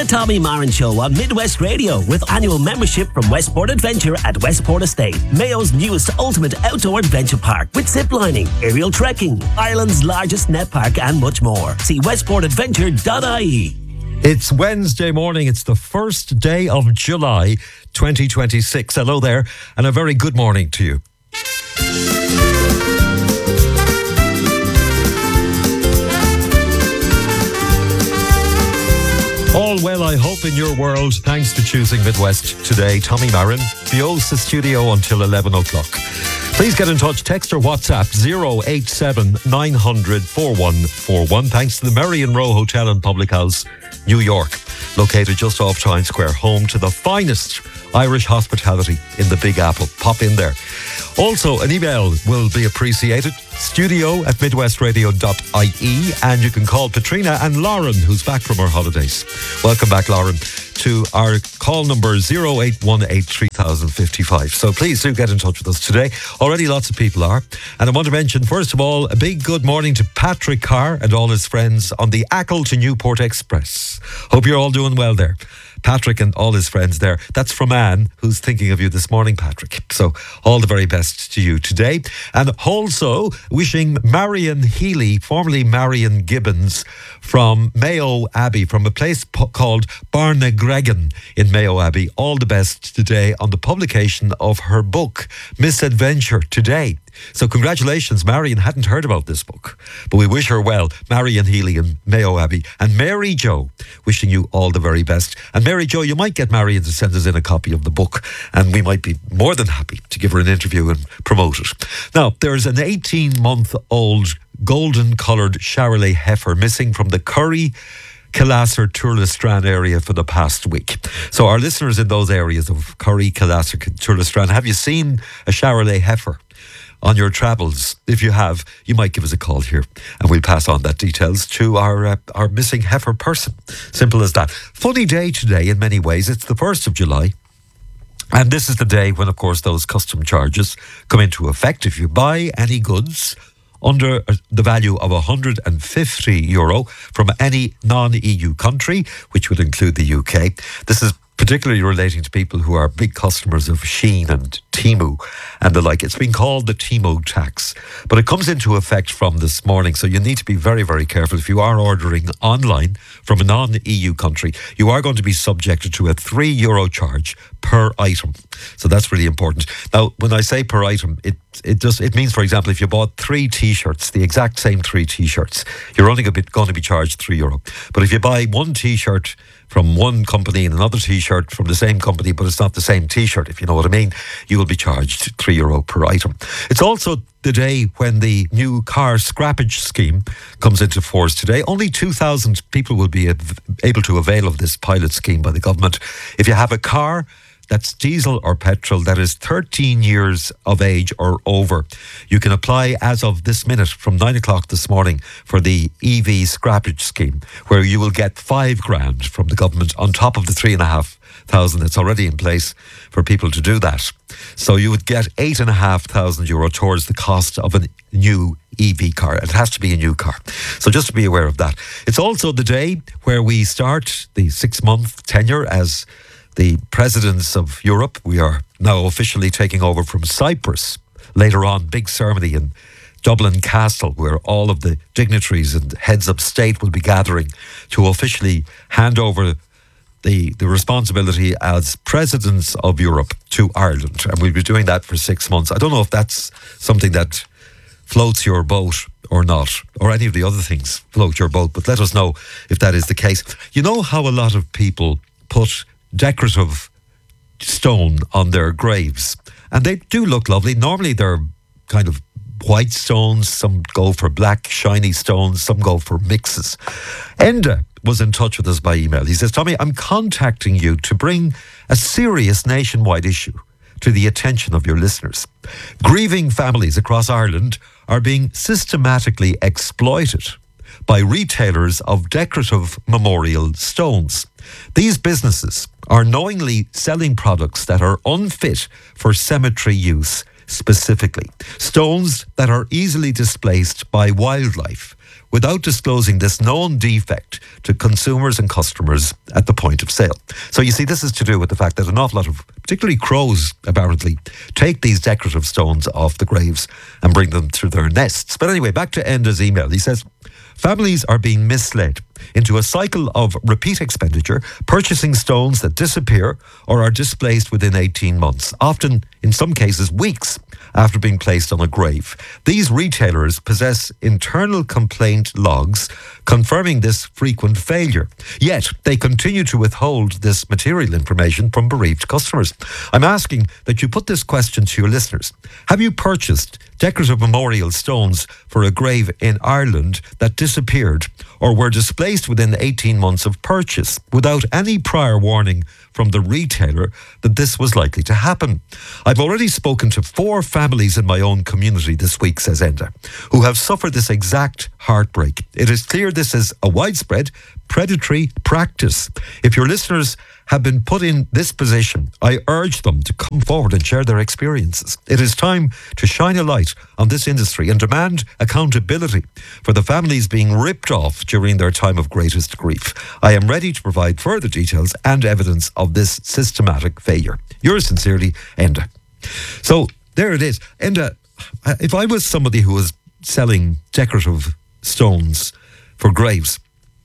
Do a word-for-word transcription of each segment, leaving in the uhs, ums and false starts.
The Tommy Marin Show on Midwest Radio with annual membership from Westport Adventure at Westport Estate, Mayo's newest ultimate outdoor adventure park with ziplining, aerial trekking, Ireland's largest net park and much more. See westport adventure dot I E. It's Wednesday morning. It's the first day of July twenty twenty-six. Hello there and a very good morning to you. All well, I hope, in your world. Thanks for choosing Midwest today. Tommy Marin, the Osa studio until eleven o'clock. Please get in touch. Text or WhatsApp zero eight seven nine hundred four one four one. Thanks to the Merrion Row Hotel and Public House, New York, located just off Times Square, home to the finest Irish hospitality in the Big Apple. Pop in there. Also, an email will be appreciated. Studio at midwest radio dot I E, and you can call Patrina and Lauren, who's back from her holidays. Welcome back, Lauren, to our call number zero eight one eight three thousand fifty-five. So please do get in touch with us today. Already lots of people are. And I want to mention, first of all, a big good morning to Patrick Carr and all his friends on the Achill to Newport Express. Hope you're all doing well there. Patrick and all his friends there. That's from Anne, who's thinking of you this morning, Patrick. So all the very best to you today. And also wishing Marion Healy, formerly Marion Gibbons, from Mayo Abbey, from a place po- called Barnagregan in Mayo Abbey, all the best today on the publication of her book, Misadventure Today. So congratulations, Marion. Hadn't heard about this book, but we wish her well. Marion Healy in Mayo Abbey. And Mary Jo, wishing you all the very best. And Mary Jo, you might get Marion to send us in a copy of the book, and we might be more than happy to give her an interview and promote it. Now, there's an eighteen-month-old golden-coloured Charolais heifer missing from the Curry Killasser, Turlestran area for the past week. So our listeners in those areas of Curry, Killasser, Turlestran, have you seen a Charolais heifer on your travels? If you have, you might give us a call here and we'll pass on that details to our uh, our missing heifer person. Simple as that. Funny day today in many ways. It's the first of July. And this is the day when, of course, those custom charges come into effect. If you buy any goods under the value of one hundred fifty euro from any non-E U country, which would include the U K. This is particularly relating to people who are big customers of Shein and Temu and the like. It's been called the Temu tax, but it comes into effect from this morning, so you need to be very, very careful. If you are ordering online from a non-E U country, you are going to be subjected to a three euro charge per item. So that's really important. Now, when I say per item, it it just it means, for example, if you bought three T-shirts, the exact same three T-shirts, you're only going to be charged three euro. But if you buy one T-shirt from one company and another T-shirt from the same company, but it's not the same T-shirt, if you know what I mean, you will be charged three euro per item. It's also the day when the new car scrappage scheme comes into force today. Only two thousand people will be able to avail of this pilot scheme by the government. If you have a car that's diesel or petrol that is thirteen years of age or over, you can apply as of this minute from nine o'clock this morning for the E V scrappage scheme, where you will get five grand from the government on top of the three and a half thousand that's already in place for people to do that. So you would get eight and a half thousand euro towards the cost of a new E V car. It has to be a new car. So just to be aware of that. It's also the day where we start the six-month tenure as the presidents of Europe. We are now officially taking over from Cyprus. Later on, big ceremony in Dublin Castle, where all of the dignitaries and heads of state will be gathering to officially hand over the, the responsibility as presidents of Europe to Ireland. And we'll be doing that for six months. I don't know if that's something that floats your boat or not, or any of the other things float your boat, but let us know if that is the case. You know how a lot of people put decorative stone on their graves, and they do look lovely. Normally they're kind of white stones, some go for black shiny stones, some go for mixes. Enda was in touch with us by email. He says, Tommy, I'm contacting you to bring a serious nationwide issue to the attention of your listeners. Grieving families across Ireland are being systematically exploited by retailers of decorative memorial stones. These businesses are knowingly selling products that are unfit for cemetery use specifically. Stones that are easily displaced by wildlife, without disclosing this known defect to consumers and customers at the point of sale. So you see, this is to do with the fact that an awful lot of, particularly crows, apparently, take these decorative stones off the graves and bring them to their nests. But anyway, back to Enda's email. He says, families are being misled into a cycle of repeat expenditure, purchasing stones that disappear or are displaced within eighteen months, often, in some cases, weeks after being placed on a grave. These retailers possess internal complaint logs confirming this frequent failure. Yet, they continue to withhold this material information from bereaved customers. I'm asking that you put this question to your listeners. Have you purchased decorative memorial stones for a grave in Ireland that disappeared or were displaced within eighteen months of purchase without any prior warning from the retailer that this was likely to happen? I've already spoken to four families in my own community this week, says Enda, who have suffered this exact heartbreak. It is clear this is a widespread predatory practice. If your listeners have been put in this position, I urge them to come forward and share their experiences. It is time to shine a light on this industry and demand accountability for the families being ripped off during their time of greatest grief. I am ready to provide further details and evidence of this systematic failure. Yours sincerely, Enda. So there it is. Enda, if I was somebody who was selling decorative stones for graves,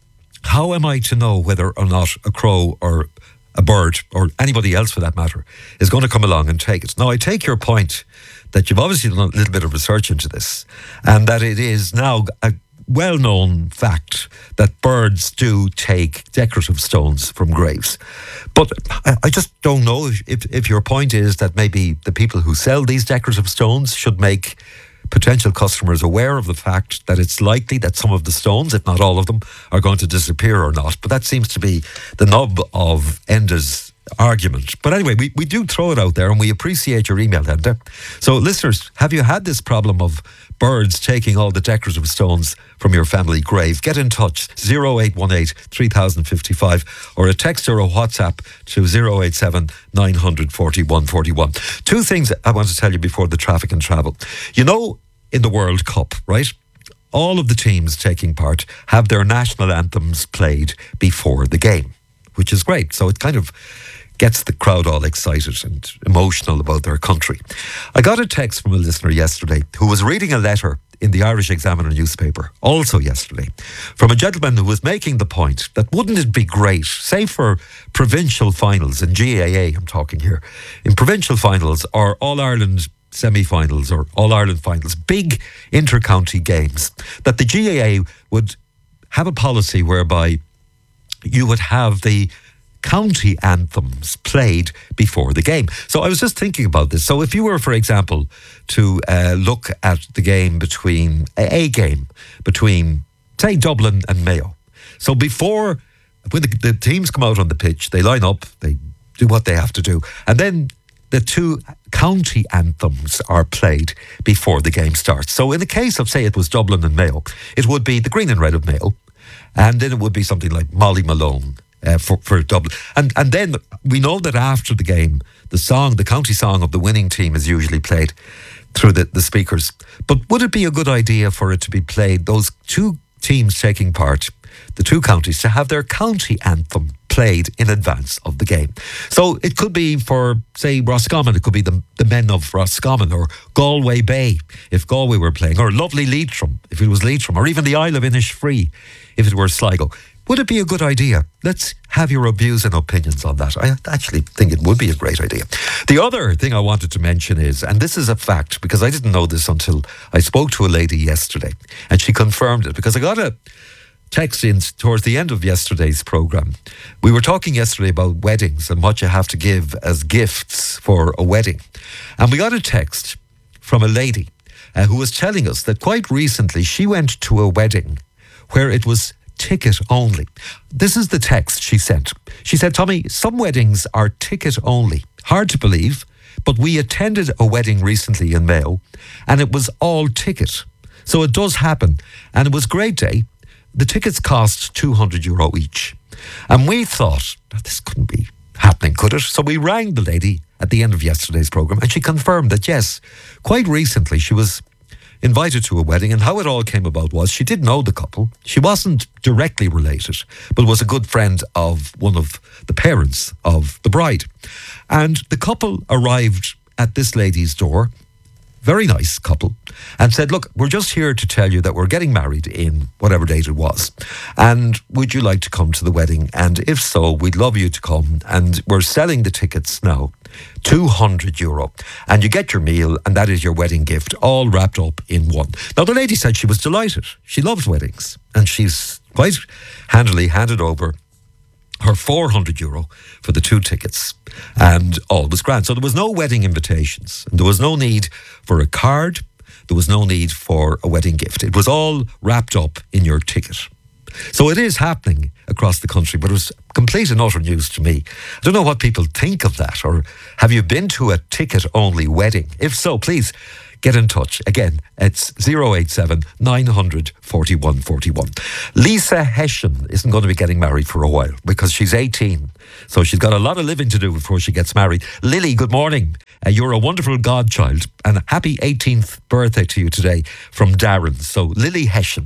how am I to know whether or not a crow or a bird, or anybody else for that matter, is going to come along and take it? Now, I take your point that you've obviously done a little bit of research into this, and that it is now a well-known fact that birds do take decorative stones from graves. But I, I just don't know if, if, if your point is that maybe the people who sell these decorative stones should make potential customers aware of the fact that it's likely that some of the stones, if not all of them, are going to disappear or not. But that seems to be the nub of Enda's argument. But anyway, we, we do throw it out there, and we appreciate your email, Enda. So listeners, have you had this problem of birds taking all the decorative stones from your family grave? Get in touch, oh eight one eight, three thousand fifty-five, or a text or a WhatsApp to oh eight seven, nine hundred, forty-one forty-one. Two things I want to tell you before the traffic and travel. You know, in the World Cup, right, all of the teams taking part have their national anthems played before the game, which is great. So it kind of gets the crowd all excited and emotional about their country. I got a text from a listener yesterday who was reading a letter in the Irish Examiner newspaper, also yesterday, from a gentleman who was making the point that wouldn't it be great, say for provincial finals, in G A A I'm talking here, in provincial finals or All-Ireland semi-finals or All-Ireland finals, big inter-county games, that the G A A would have a policy whereby you would have the county anthems played before the game. So I was just thinking about this. So if you were, for example, to uh, look at the game between, a, a game between, say, Dublin and Mayo. So before, when the, the teams come out on the pitch, they line up, they do what they have to do, and then the two county anthems are played before the game starts. So in the case of, say, it was Dublin and Mayo, it would be the green and red of Mayo, and then it would be something like Molly Malone uh, for, for Dublin. And and then we know that after the game, the song, the county song of the winning team is usually played through the, the speakers. But would it be a good idea for it to be played, those two teams taking part, the two counties, to have their county anthem played in advance of the game? So it could be for, say, Roscommon, it could be the, the men of Roscommon, or Galway Bay, if Galway were playing, or lovely Leitrim, if it was Leitrim, or even the Isle of Innisfree, if it were Sligo. Would it be a good idea? Let's have your views and opinions on that. I actually think it would be a great idea. The other thing I wanted to mention is, and this is a fact, because I didn't know this until I spoke to a lady yesterday, and she confirmed it, because I got a text in towards the end of yesterday's programme. We were talking yesterday about weddings and what you have to give as gifts for a wedding. And we got a text from a lady uh, who was telling us that quite recently she went to a wedding where it was ticket only. This is the text she sent. She said, Tommy, some weddings are ticket only. Hard to believe, but we attended a wedding recently in Mayo and it was all ticket. So it does happen. And it was a great day. The tickets cost two hundred euro each. And we thought, oh, this couldn't be happening, could it? So we rang the lady at the end of yesterday's programme and she confirmed that, yes, quite recently she was invited to a wedding, and how it all came about was she did know the couple. She wasn't directly related, but was a good friend of one of the parents of the bride. And the couple arrived at this lady's door, very nice couple, and said, look, we're just here to tell you that we're getting married in whatever date it was, and would you like to come to the wedding? And if so, we'd love you to come, and we're selling the tickets now, two hundred euro, and you get your meal, and that is your wedding gift, all wrapped up in one. Now, the lady said she was delighted. She loves weddings, and she's quite handily handed over her four hundred euro for the two tickets, and all was grand. So there was no wedding invitations, and there was no need for a card, there was no need for a wedding gift. It was all wrapped up in your ticket. So it is happening across the country, but it was complete and utter news to me. I don't know what people think of that, or have you been to a ticket-only wedding? If so, please get in touch. Again, it's zero eight seven, nine hundred, forty-one forty-one. Lisa Hessian isn't going to be getting married for a while because she's eighteen. So she's got a lot of living to do before she gets married. Lily, good morning. Uh, you're a wonderful godchild, and happy eighteenth birthday to you today from Darren. So Lily Hessian.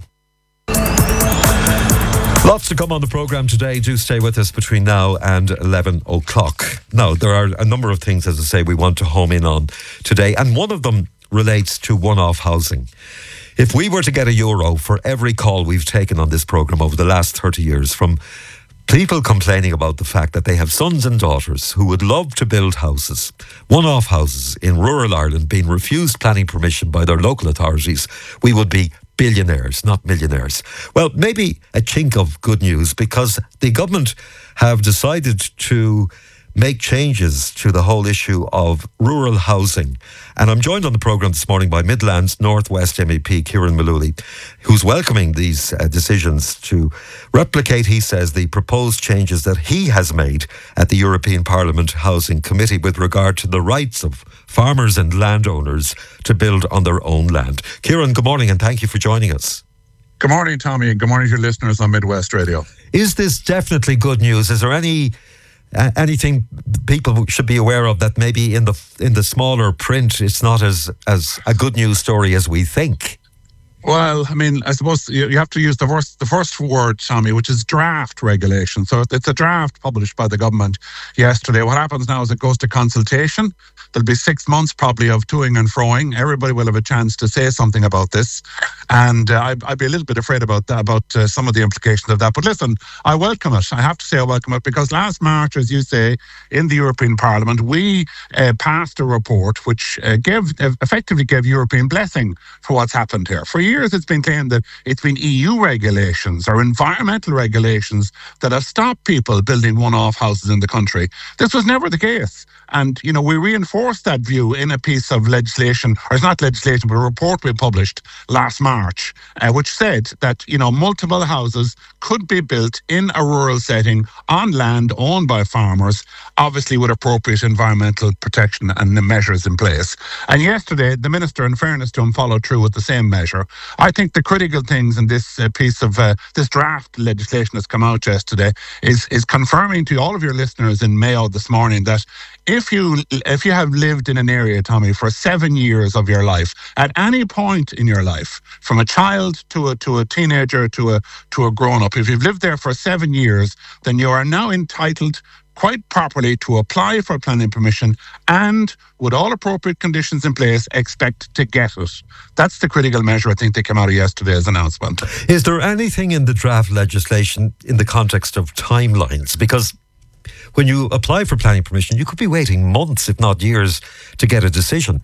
Lots to come on the programme today. Do stay with us between now and eleven o'clock. Now, there are a number of things, as I say, we want to home in on today, and one of them relates to one-off housing. If we were to get a euro for every call we've taken on this programme over the last thirty years from people complaining about the fact that they have sons and daughters who would love to build houses, one-off houses in rural Ireland, being refused planning permission by their local authorities, we would be billionaires, not millionaires. Well, maybe a chink of good news, because the government have decided to make changes to the whole issue of rural housing. And I'm joined on the programme this morning by Midlands Northwest M E P Kieran Mullooly, who's welcoming these uh, decisions to replicate, he says, the proposed changes that he has made at the European Parliament Housing Committee with regard to the rights of farmers and landowners to build on their own land. Kieran, good morning, and thank you for joining us. Good morning, Tommy, and good morning to your listeners on Midwest Radio. Is this definitely good news? Is there any Uh, anything people should be aware of that maybe in the in the smaller print it's not as as a good news story as we think? Well, I mean, I suppose you, you have to use the first the first word, Tommy, which is draft regulation. So it's a draft published by the government yesterday. What happens now is it goes to consultation. There'll be six months probably of toing and froing. Everybody will have a chance to say something about this. And uh, I'd, I'd be a little bit afraid about that, about uh, some of the implications of that. But listen, I welcome it. I have to say I welcome it because last March, as you say, in the European Parliament, we uh, passed a report which uh, gave, uh, effectively gave European blessing for what's happened here. For years, it's been claimed that it's been E U regulations or environmental regulations that have stopped people building one-off houses in the country. This was never the case. And, you know, we reinforced that view in a piece of legislation, or it's not legislation, but a report we published last March, uh, which said that, you know, multiple houses could be built in a rural setting on land owned by farmers, obviously with appropriate environmental protection and the measures in place. And yesterday, the Minister, in fairness to him, followed through with the same measure. I think the critical things in this uh, piece of, uh, this draft legislation that's come out yesterday is, is confirming to all of your listeners in Mayo this morning that if you if you have lived in an area, Tommy, for seven years of your life, at any point in your life, from a child to a to a teenager to a to a grown-up, if you've lived there for seven years, then you are now entitled quite properly to apply for planning permission and, with all appropriate conditions in place, expect to get it. That's the critical measure I think that came out of yesterday's announcement. Is there anything in the draft legislation in the context of timelines? Because when you apply for planning permission, you could be waiting months, if not years, to get a decision.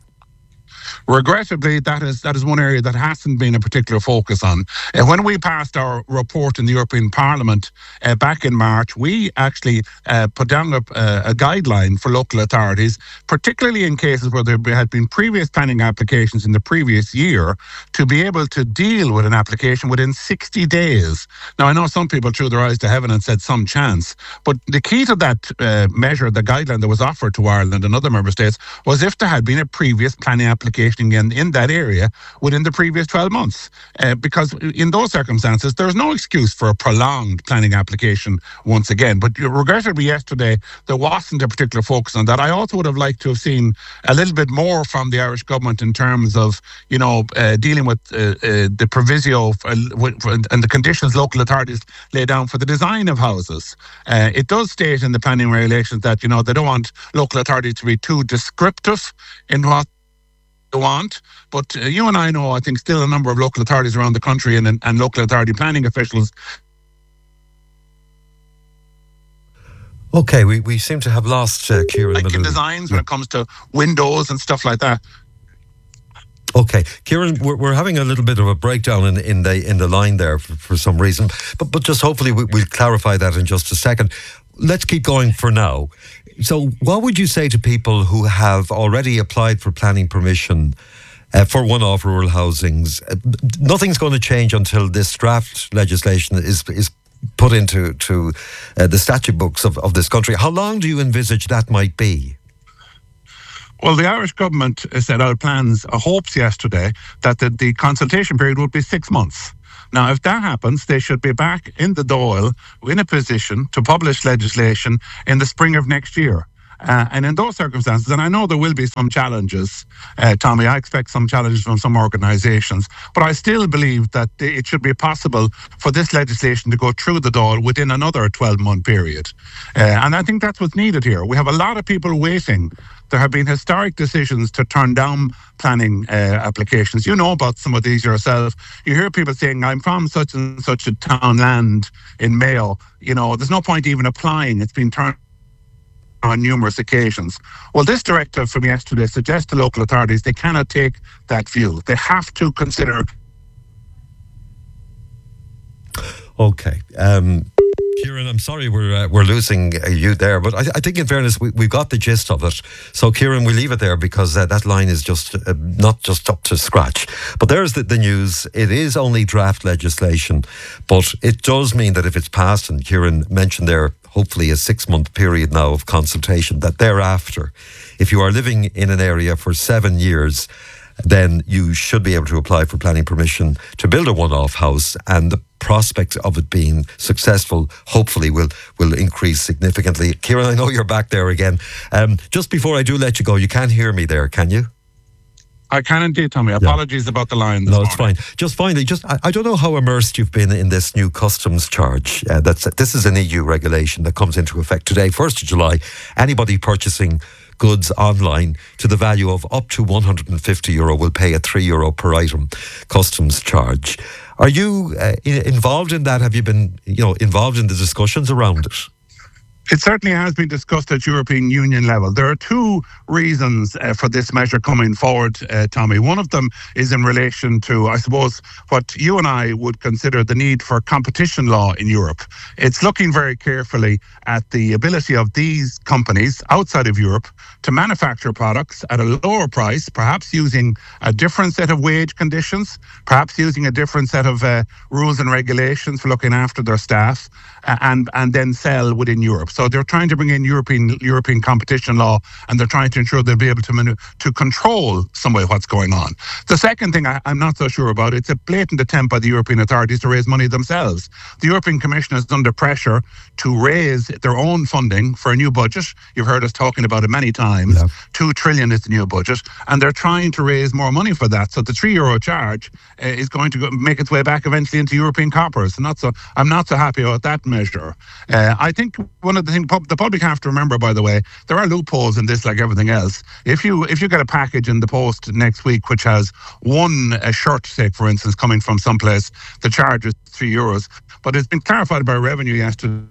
Regrettably, that is that is one area that hasn't been a particular focus on. Uh, when we passed our report in the European Parliament uh, back in March, we actually uh, put down a, a guideline for local authorities, particularly in cases where there had been previous planning applications in the previous year, to be able to deal with an application within sixty days. Now, I know some people threw their eyes to heaven and said some chance, but the key to that uh, measure, the guideline that was offered to Ireland and other member states, was if there had been a previous planning application happening in, in that area within the previous twelve months. Uh, because in those circumstances, there's no excuse for a prolonged planning application once again. But regrettably yesterday, there wasn't a particular focus on that. I also would have liked to have seen a little bit more from the Irish government in terms of, you know, uh, dealing with uh, uh, the proviso uh, and the conditions local authorities lay down for the design of houses. Uh, it does state in the planning regulations that, you know, they don't want local authorities to be too descriptive in what they want. But uh, you and I know, I think, still a number of local authorities around the country and, and, and local authority planning officials. Okay, we, we seem to have lost uh, Kieran like in Malooly. designs yeah. when it comes to windows and stuff like that. Okay, Kieran, we're, we're having a little bit of a breakdown in, in the in the line there for, for some reason, but but just hopefully we, we'll clarify that in just a second. Let's keep going for now. So, what would you say to people who have already applied for planning permission uh, for one-off rural housings? Uh, nothing's going to change until this draft legislation is is put into to uh, the statute books of, of this country. How long do you envisage that might be? Well, the Irish government set out plans, uh, hopes yesterday that the, the consultation period would be six months. Now, if that happens, they should be back in the Dáil in a position to publish legislation in the spring of next year. Uh, and in those circumstances, and I know there will be some challenges, uh, Tommy, I expect some challenges from some organisations, but I still believe that it should be possible for this legislation to go through the Dáil within another twelve-month period. Uh, and I think that's what's needed here. We have a lot of people waiting. There have been historic decisions to turn down planning uh, applications. You know about some of these yourself. You hear people saying, I'm from such and such a town land in Mayo. You know, there's no point even applying. It's been turned on numerous occasions. Well, this directive from yesterday suggests to local authorities they cannot take that view. They have to consider. Okay. Um, Kieran, I'm sorry we're uh, we're losing uh, you there, but I, I think in fairness we, we've got the gist of it. So Kieran, we leave it there because uh, that line is just uh, not just up to scratch. But there's the, the news. It is only draft legislation, but it does mean that if it's passed, and Kieran mentioned there, hopefully a six-month period now of consultation, that thereafter, if you are living in an area for seven years, then you should be able to apply for planning permission to build a one-off house, and the prospect of it being successful hopefully will will increase significantly. Kieran, I know you're back there again. Um, just before I do let you go, you can't hear me there, can you? I can indeed, Tommy. Apologies yeah. about the line this No, it's morning. fine. Just finally, just I, I don't know how immersed you've been in this new customs charge. Uh, that's This is an E U regulation that comes into effect today, first of July. Anybody purchasing goods online to the value of up to one hundred fifty euro will pay a three euro per item customs charge. Are you uh, involved in that? Have you been, you know, involved in the discussions around it? It certainly has been discussed at European Union level. There are two reasons uh, for this measure coming forward, uh, Tommy. One of them is in relation to, I suppose, what you and I would consider the need for competition law in Europe. It's looking very carefully at the ability of these companies outside of Europe to manufacture products at a lower price, perhaps using a different set of wage conditions, perhaps using a different set of uh, rules and regulations for looking after their staff, uh, and, and then sell within Europe. So they're trying to bring in European European competition law, and they're trying to ensure they'll be able to manu- to control some way what's going on. The second thing I, I'm not so sure about, it's a blatant attempt by the European authorities to raise money themselves. The European Commission is under pressure to raise their own funding for a new budget. You've heard us talking about it many times. Yeah. Two trillion is the new budget, and they're trying to raise more money for that. So the three euro charge uh, is going to go, make its way back eventually into European coppers. And not so, I'm not so happy about that measure. Uh, I think one of the things the public have to remember, by the way, there are loopholes in this like everything else. If you if you get a package in the post next week which has one a shirt, say for instance, coming from someplace, the charge is three euros. But it's been clarified by Revenue yesterday.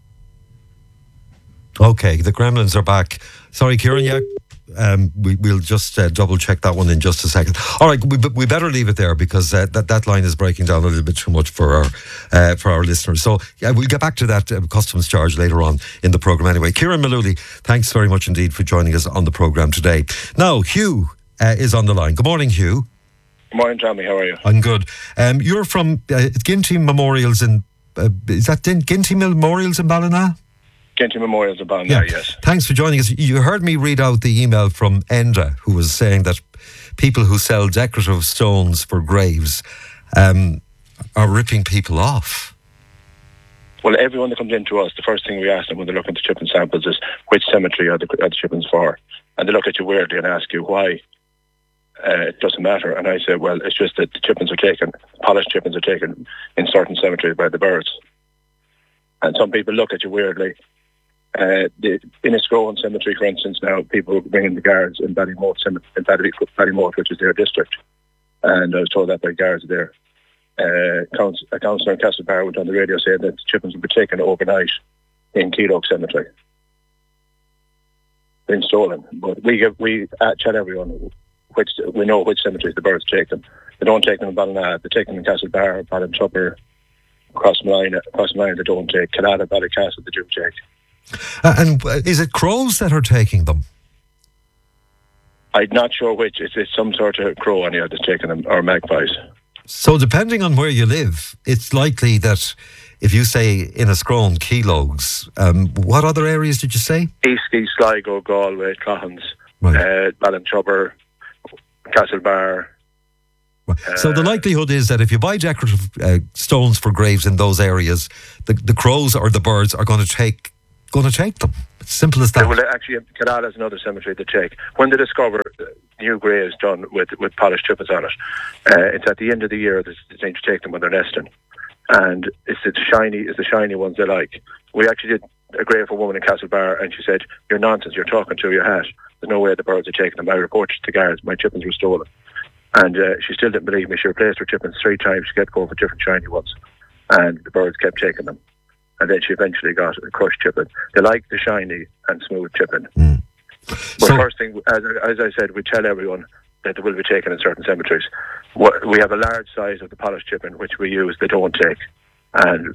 Okay, the gremlins are back. Sorry, Kieran, yeah. Um, we, we'll just uh, double check that one in just a second. All right, we, we better leave it there because uh, that, that line is breaking down a little bit too much for our uh, for our listeners. So yeah, we'll get back to that uh, customs charge later on in the programme anyway. Kieran Malooly, thanks very much indeed for joining us on the programme today. Now, Hugh uh, is on the line. Good morning, Hugh. Good morning, Tommy. How are you? I'm good. Um, you're from uh, Ginty Memorials in, uh, is that Ginty Memorials in Ballina? Ginty Memorials in Ballina, Yeah. yes. Thanks for joining us. You heard me read out the email from Enda, who was saying that people who sell decorative stones for graves um, are ripping people off. Well, everyone that comes in to us, the first thing we ask them when they're looking to chipping samples is which cemetery are the, are the chippings for? And they look at you weirdly and ask you why. Uh, it doesn't matter. And I say, well, it's just that the chippings are taken, polished chippings are taken in certain cemeteries by the birds. And some people look at you weirdly. Uh, the, in a Scrowan cemetery, for instance, now people bring in the guards in Ballymote, in Ballymote, which is their district. And I was told that by guards there. Uh, a councillor in Castlebar went on the radio saying that the chippings will be taken overnight in Keelock Cemetery. Been stolen. But we give, we uh, tell everyone which we know which cemeteries the birds take them. They don't take them in Ballina, they take them in Castlebar, Ballinchupper, across the line, across the line they don't take. Canada, Ballycastle, they do take. Uh, and is it crows that are taking them? I'm not sure which. It's, it's some sort of crow on here that's taking them, or magpies. So depending on where you live, it's likely that if you say in a Scrone, Keelogues, um, what other areas did you say? Eastleigh, Sligo, Galway, Clohans, Right. uh, Ballinchupper, Castlebar. Right. So the likelihood is that if you buy decorative uh, stones for graves in those areas, the, the crows or the birds are going to take going to take them. It's simple as that. Well, actually, Canada is another cemetery they take. When they discover new graves done with, with polished chippings on it, uh, it's at the end of the year that they seem to take them when they're nesting. And it's the shiny, it's the shiny ones they like. We actually did a grave for a woman in Castlebar, and she said, "You're nonsense. You're talking through your hat. There's no way the birds are taking them. I reported to the guards. My chippings were stolen." And uh, she still didn't believe me. She replaced her chippings three times. She kept going for different shiny ones, and the birds kept taking them. And then she eventually got a crushed chipping. They like the shiny and smooth chipping. Mm. But So- first thing, as, as I said, we tell everyone that they will be taken in certain cemeteries. What- We have a large size of the polished chipping, which we use, they don't take. And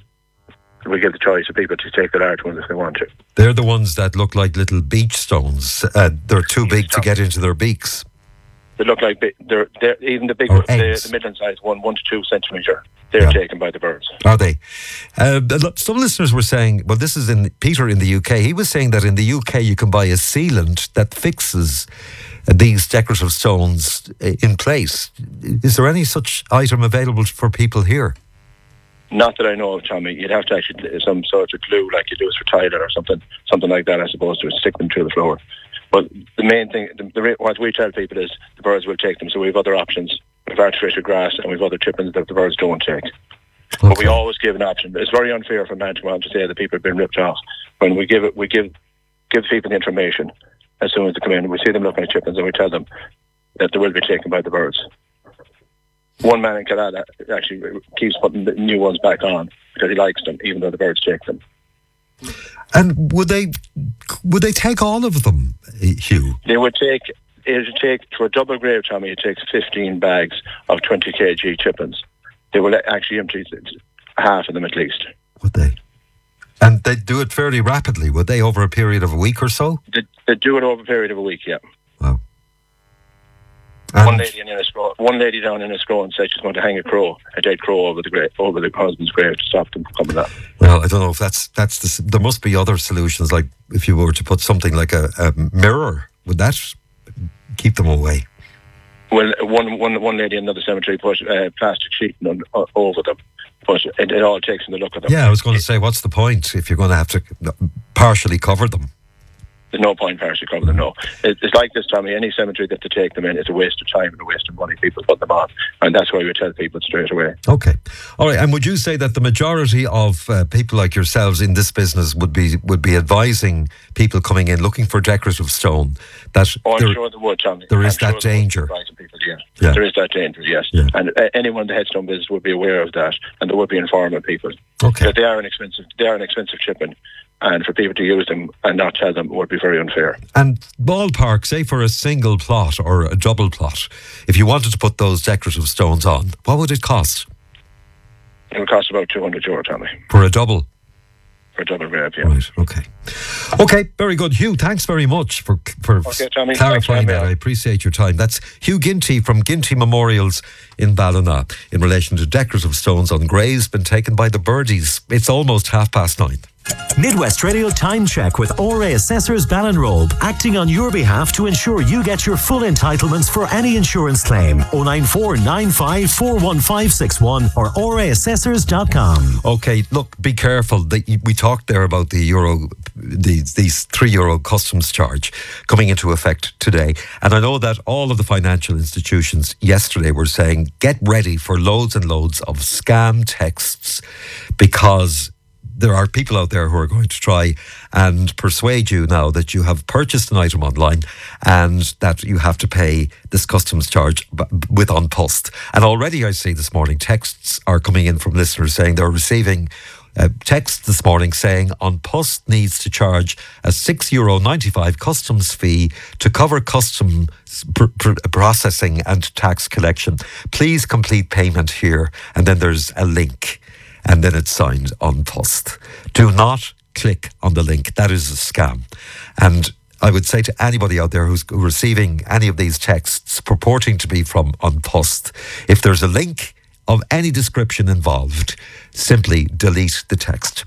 we give the choice of people to take the large ones if they want to. They're the ones that look like little beach stones. Uh, they're too big to get into their beaks. They look like, big, they're, they're even the big Or ones, the, eggs. the middle size one, one to two centimetre, they're Yeah. taken by the birds. Are they? Uh, look, some listeners were saying, well, this is in Peter in the U K. He was saying that in the U K you can buy a sealant that fixes uh, these decorative stones uh, in place. Is there any such item available for people here? Not that I know of, Tommy. You'd have to actually some sort of glue like you do for tiling or something, something like that, I suppose, to stick them to the floor. But the main thing, the, the, what we tell people is the birds will take them. So we have other options. We have artificial grass and we have other chippings that the birds don't take. But we always give an option. It's very unfair for man to come out to say that people have been ripped off. When we give it, we give give people the information as soon as they come in. We see them looking at chippings and we tell them that they will be taken by the birds. One man in Canada actually keeps putting the new ones back on because he likes them, even though the birds take them. And would they would they take all of them, Hugh? They would take, it would take, for a double grave, Tommy, it takes fifteen bags of twenty kilogram chippings. They will actually empty half of them at least. Would they? And they'd do it fairly rapidly, would they, over a period of a week or so? They, they do it over a period of a week, yeah. Wow. One And- lady in a scroll, one lady down in a scroll and said she's going to hang a crow, a dead crow over the grave, over the husband's grave to stop them from coming up. Well, I don't know if that's that's the, s- there must be other solutions. Like if you were to put something like a, a mirror, would that keep them away? Well, one one one lady in another cemetery put uh, plastic sheeting on, uh, over them, but it, it all takes in the look of them. Yeah, I was going to say, what's the point if you're going to have to partially cover them? There's no point partially covering them, no. It, it's like this, Tommy. Any cemetery that they take them in is a waste of time and a waste of money. People put them on, and that's why we tell people straight away. Okay, all right. And would you say that the majority of uh, people like yourselves in this business would be would be advising people coming in looking for decorative stone that Oh, I'm there, sure there would, Tommy. there I'm is sure that there would danger? be advising people, yeah. Yeah. There is that danger, yes. Yeah. And uh, anyone in the headstone business would be aware of that, and they would be informing people. Okay. That they are an expensive, they are an expensive chipping, and for people to use them and not tell them would be very unfair. And ballpark, say for a single plot or a double plot, if you wanted to put those decorative stones on, what would it cost It would cost about two hundred euro, Tommy, for a double? for a double grave, yeah. Right. Okay. Okay. Very good, Hugh. Thanks very much for for Okay, Tommy, thanks clarifying for having me that. on. I appreciate your time. That's Hugh Ginty from Ginty Memorials in Ballina in relation to decorative stones on graves been taken by the birdies. It's almost half past nine. Midwest Radio Time Check with O R A Assessors Ballinrobe, acting on your behalf to ensure you get your full entitlements for any insurance claim. oh nine four nine five four one five six one or O R A assessors dot com. Okay, look, be careful. The, we talked there about the euro, these, these three euro customs charge coming into effect today. And I know that all of the financial institutions yesterday were saying, get ready for loads and loads of scam texts, because there are people out there who are going to try and persuade you now that you have purchased an item online and that you have to pay this customs charge with An Post. And already I see this morning texts are coming in from listeners saying they're receiving a text this morning saying An Post needs to charge a six euro ninety-five customs fee to cover customs pr- pr- processing and tax collection. Please complete payment here. And then there's a link. And then it's signed An Post. Do not click on the link. That is a scam. And I would say to anybody out there who's receiving any of these texts purporting to be from An Post, if there's a link of any description involved, simply delete the text.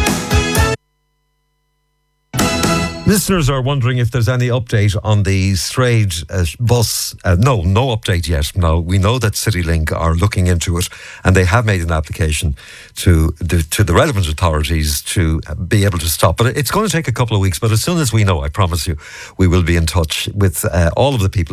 Listeners are wondering if there's any update on the Strayed uh, bus. Uh, no, no update yet. Now, we know that CityLink are looking into it and they have made an application to the, to the relevant authorities to be able to stop. But it's going to take a couple of weeks. But as soon as we know, I promise you, we will be in touch with uh, all of the people